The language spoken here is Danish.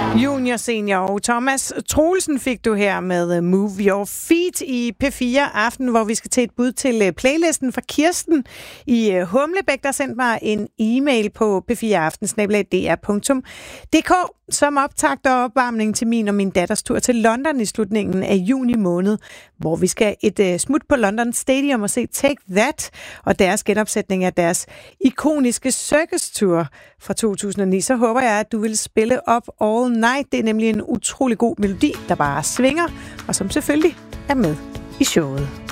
Junior, Senior og Thomas Troelsen fik du her med Move Your Feet i P4 Aften, hvor vi skal til et bud til playlisten fra Kirsten i Humlebæk, der sendte mig en e-mail på p4aften@dr.dk som optakt og opvarmning til min og min datters tur til London i slutningen af juni måned, hvor vi skal et smut på London Stadium og se Take That og deres genopsætning af deres ikoniske Circus Tour fra 2009. Så håber jeg, at du vil spille Up All Night. Det er nemlig en utrolig god melodi, der bare svinger, og som selvfølgelig er med i showet.